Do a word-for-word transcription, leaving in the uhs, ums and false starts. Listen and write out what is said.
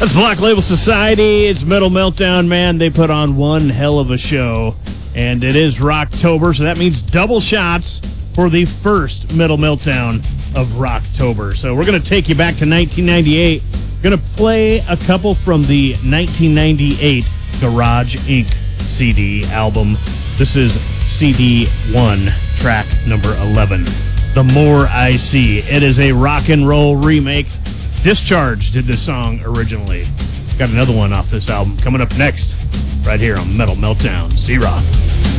That's Black Label Society. It's Metal Meltdown, man. They put on one hell of a show. And it is Rocktober, so that means double shots for the first Metal Meltdown of Rocktober. So we're going to take you back to nineteen ninety-eight. Going to play a couple from the nineteen ninety-eight Garage Incorporated C D album. This is C D one, track number eleven. The More I See. It is a rock and roll remake. Discharge did this song originally. Got another one off this album coming up next, right here on Metal Meltdown, Z-Rock.